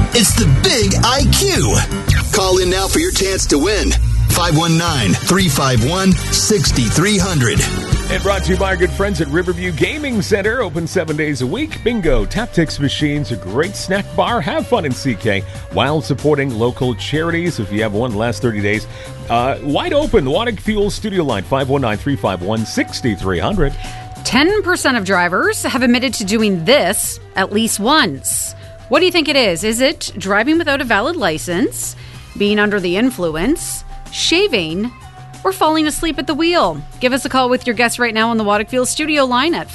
It's the Big IQ. Call in now for your chance to win. 519-351-6300. And brought to you by our good friends at Riverview Gaming Center. Open 7 days a week. Bingo, tactics machines, a great snack bar. Have fun in CK while supporting local charities. If you have one the last 30 days, wide open. The Water Fuel Studio Line, 519-351-6300. 10% of drivers have admitted to doing this at least once. What do you think it is? Is it driving without a valid license, being under the influence, shaving, or falling asleep at the wheel? Give us a call with your guess right now on the Waterfield Studio Line at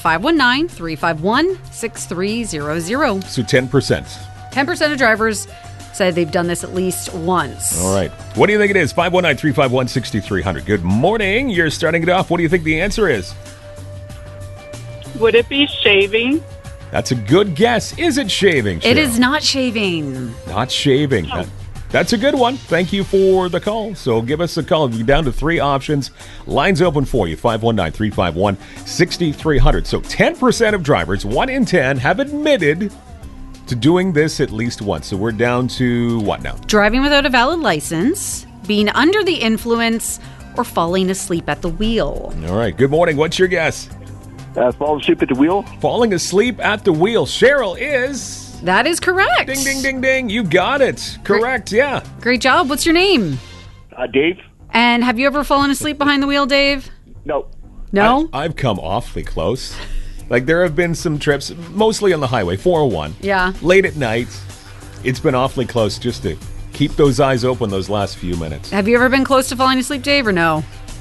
519-351-6300. So 10%. 10% of drivers said they've done this at least once. All right. What do you think it is? 519-351-6300. Good morning. You're starting it off. What do you think the answer is? Would it be shaving? That's a good guess. Is it shaving, Cheryl? It is not shaving. Not shaving. Oh. That's a good one. Thank you for the call. So give us a call. We're down to 3 options. Lines open for you, 519-351-6300. So 10% of drivers, 1 in 10, have admitted to doing this at least once. So we're down to what now? Driving without a valid license, being under the influence, or falling asleep at the wheel. All right. Good morning. What's your guess? Falling asleep at the wheel. Falling asleep at the wheel. Cheryl is... That is correct. Ding, ding, ding, ding. You got it. Correct, yeah. Great job. What's your name? Dave? And have you ever fallen asleep behind the wheel, Dave? No. No? I've come awfully close. Like, there have been some trips, mostly on the highway, 401. Yeah. Late at night. It's been awfully close just to keep those eyes open those last few minutes. Have you ever been close to falling asleep, Dave, or no?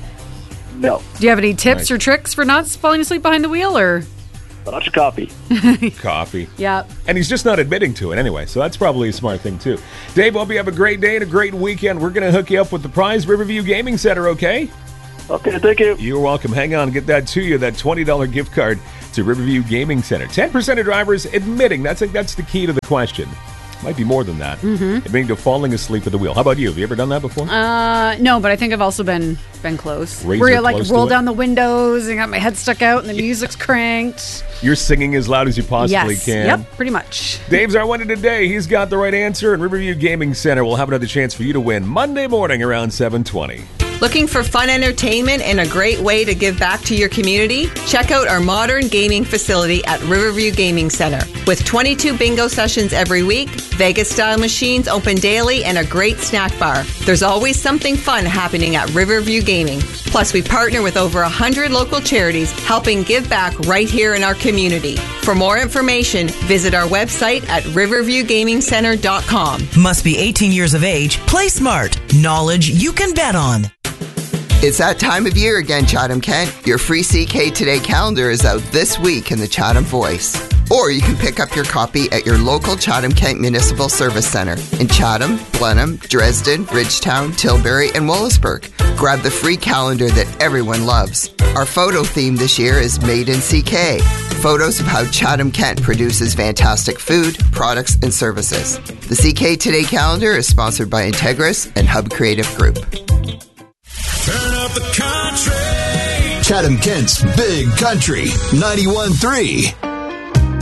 No. Do you have any tips or tricks for not falling asleep behind the wheel, or? Lots of coffee. Coffee. Yeah. And he's just not admitting to it anyway, so that's probably a smart thing, too. Dave, hope you have a great day and a great weekend. We're going to hook you up with the prize, Riverview Gaming Center, okay? Okay, thank you. You're welcome. Hang on. Get that to you, that $20 gift card to Riverview Gaming Center. 10% of drivers admitting. That's the key to the question. Might be more than that. Mm-hmm. Admitting to falling asleep at the wheel. How about you? Have you ever done that before? No, but I think I've also been close. Razor where you like close roll to it? down the windows and got my head stuck out and the music's cranked. You're singing as loud as you possibly Yes. can. Yep, pretty much. Dave's our winner today. He's got the right answer, and Riverview Gaming Center will have another chance for you to win Monday morning around 7:20. Looking for fun entertainment and a great way to give back to your community? Check out our modern gaming facility at Riverview Gaming Center. With 22 bingo sessions every week, Vegas-style machines open daily, and a great snack bar. There's always something fun happening at Riverview Gaming. Plus, we partner with over 100 local charities helping give back right here in our community. For more information, visit our website at riverviewgamingcenter.com. Must be 18 years of age. Play smart. Knowledge you can bet on. It's that time of year again, Chatham-Kent. Your free CK Today calendar is out this week in the Chatham Voice. Or you can pick up your copy at your local Chatham-Kent Municipal Service Center in Chatham, Blenheim, Dresden, Ridgetown, Tilbury, and Woollesburg. Grab the free calendar that everyone loves. Our photo theme this year is Made in CK. Photos of how Chatham-Kent produces fantastic food, products, and services. The CK Today calendar is sponsored by Integris and Hub Creative Group. Turn up the country. Chatham-Kent's Big Country 91.3.